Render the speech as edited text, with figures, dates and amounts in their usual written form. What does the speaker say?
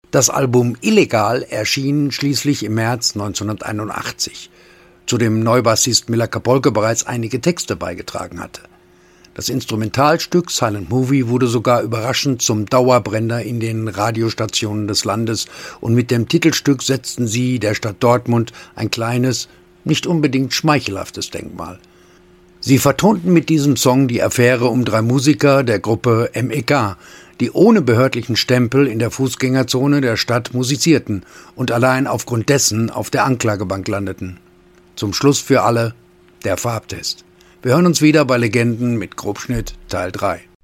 Das Album Illegal erschien schließlich im März 1981, zu dem Neubassist Miller Kapolke bereits einige Texte beigetragen hatte. Das Instrumentalstück Silent Movie wurde sogar überraschend zum Dauerbrenner in den Radiostationen des Landes und mit dem Titelstück setzten sie der Stadt Dortmund ein kleines, nicht unbedingt schmeichelhaftes Denkmal. Sie vertonten mit diesem Song die Affäre um 3 Musiker der Gruppe MEK, die ohne behördlichen Stempel in der Fußgängerzone der Stadt musizierten und allein aufgrund dessen auf der Anklagebank landeten. Zum Schluss für alle der Farbtest. Wir hören uns wieder bei Legenden mit Grobschnitt Teil 3.